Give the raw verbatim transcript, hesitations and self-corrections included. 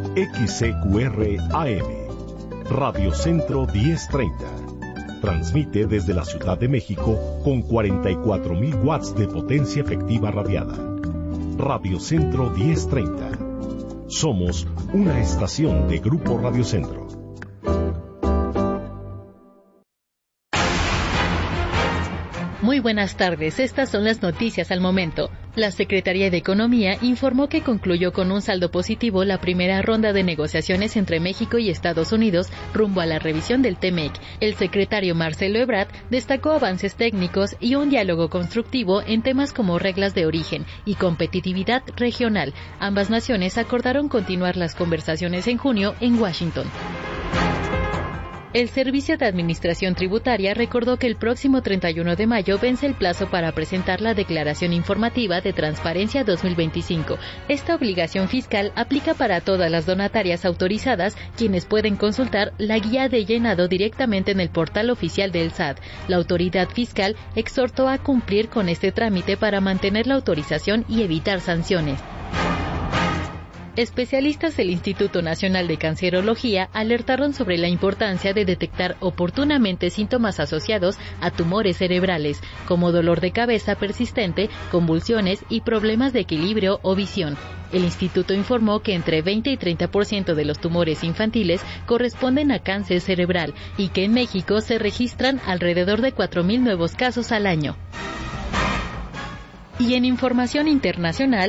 X C Q R A M, Radio Centro diez treinta. Transmite desde la Ciudad de México con cuarenta y cuatro mil watts de potencia efectiva radiada. Radio Centro diez treinta. Somos una estación de Grupo Radio Centro. Muy buenas tardes, estas son las noticias al momento. La Secretaría de Economía informó que concluyó con un saldo positivo la primera ronda de negociaciones entre México y Estados Unidos rumbo a la revisión del T M E C. El secretario Marcelo Ebrard destacó avances técnicos y un diálogo constructivo en temas como reglas de origen y competitividad regional. Ambas naciones acordaron continuar las conversaciones en junio en Washington. El Servicio de Administración Tributaria recordó que el próximo treinta y uno de mayo vence el plazo para presentar la Declaración Informativa de Transparencia dos mil veinticinco. Esta obligación fiscal aplica para todas las donatarias autorizadas, quienes pueden consultar la guía de llenado directamente en el portal oficial del S A T. La autoridad fiscal exhortó a cumplir con este trámite para mantener la autorización y evitar sanciones. Especialistas del Instituto Nacional de Cancerología alertaron sobre la importancia de detectar oportunamente síntomas asociados a tumores cerebrales, como dolor de cabeza persistente, convulsiones y problemas de equilibrio o visión. El instituto informó que entre veinte y treinta por ciento de los tumores infantiles corresponden a cáncer cerebral y que en México se registran alrededor de cuatro mil nuevos casos al año. Y en información internacional,